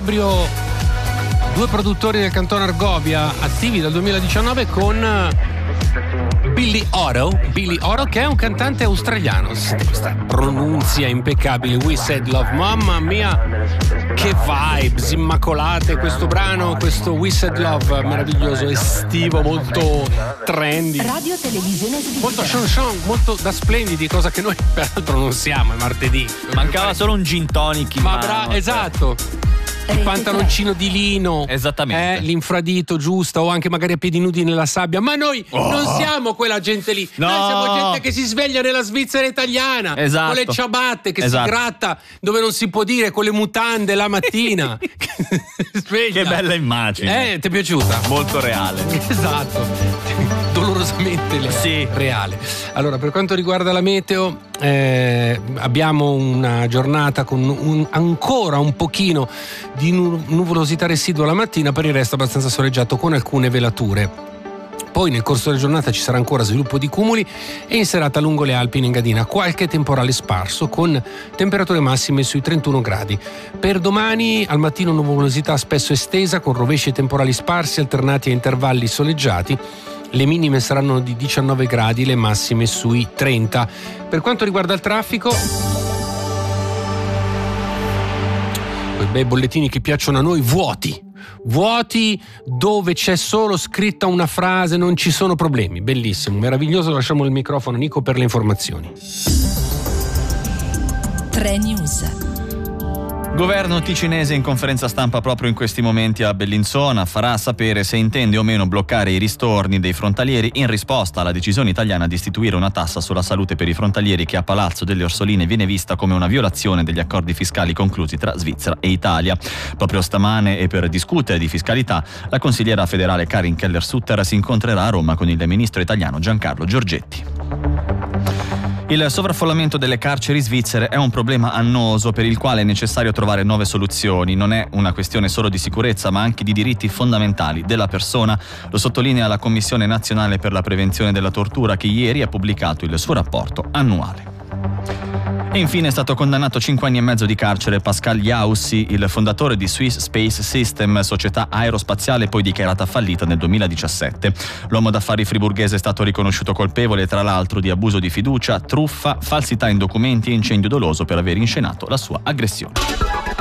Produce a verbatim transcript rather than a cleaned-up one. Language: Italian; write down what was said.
Calabrio, due produttori del Cantone Argovia attivi dal duemiladiciannove con Billy Oro, Billy Oro che è un cantante australiano. Senti questa pronunzia impeccabile, We Said Love, mamma mia che vibes immacolate questo brano, questo We Said Love meraviglioso, estivo, molto trendy, Radio Televisione Svizzera, molto Sean Sean, molto da splendidi, cosa che noi peraltro non siamo, è martedì. Mancava solo un gin tonic in ma mano, bra- cioè. Esatto, il pantaloncino di lino, esattamente, eh, l'infradito giusto, o anche magari a piedi nudi nella sabbia. Ma noi oh. non siamo quella gente lì, no. noi siamo gente che si sveglia nella Svizzera italiana, esatto. con le ciabatte, che esatto. si gratta dove non si può dire, con le mutande la mattina. Che bella immagine, eh, ti è piaciuta? Molto reale. Esatto, dolorosamente le- sì. reale. Allora, per quanto riguarda la meteo, eh, abbiamo una giornata con un, ancora un pochino di nu- nuvolosità residua la mattina, per il resto abbastanza soleggiato con alcune velature. Poi nel corso della giornata ci sarà ancora sviluppo di cumuli e in serata lungo le Alpi in Engadina qualche temporale sparso con temperature massime sui trentuno gradi. Per domani al mattino nuvolosità spesso estesa con rovesci e temporali sparsi alternati a intervalli soleggiati. Le minime saranno di diciannove gradi, le massime sui trenta. Per quanto riguarda il traffico, quei bei bollettini che piacciono a noi, vuoti. Vuoti dove c'è solo scritta una frase, non ci sono problemi. Bellissimo, meraviglioso. Lasciamo il microfono a Nico per le informazioni. tre News. Governo ticinese in conferenza stampa proprio in questi momenti a Bellinzona farà sapere se intende o meno bloccare i ristorni dei frontalieri in risposta alla decisione italiana di istituire una tassa sulla salute per i frontalieri che a Palazzo delle Orsoline viene vista come una violazione degli accordi fiscali conclusi tra Svizzera e Italia. Proprio stamane e per discutere di fiscalità, la consigliera federale Karin Keller-Sutter si incontrerà a Roma con il ministro italiano Giancarlo Giorgetti. Il sovraffollamento delle carceri svizzere è un problema annoso per il quale è necessario trovare nuove soluzioni. Non è una questione solo di sicurezza, ma anche di diritti fondamentali della persona. Lo sottolinea la Commissione Nazionale per la Prevenzione della Tortura, che ieri ha pubblicato il suo rapporto annuale. E infine è stato condannato a cinque anni e mezzo di carcere Pascal Yaussi, il fondatore di Swiss Space System, società aerospaziale poi dichiarata fallita nel duemiladiciassette. L'uomo d'affari friburghese è stato riconosciuto colpevole tra l'altro di abuso di fiducia, truffa, falsità in documenti e incendio doloso per aver inscenato la sua aggressione.